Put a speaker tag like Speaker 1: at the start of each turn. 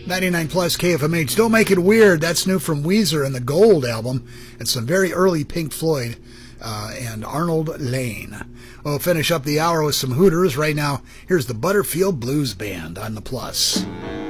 Speaker 1: 99 plus KFMH. Don't Make It Weird. That's new from Weezer and the Gold album. And some very early Pink Floyd and Arnold Layne. We'll finish up the hour with some Hooters. Right now, here's the Butterfield Blues Band on the Plus.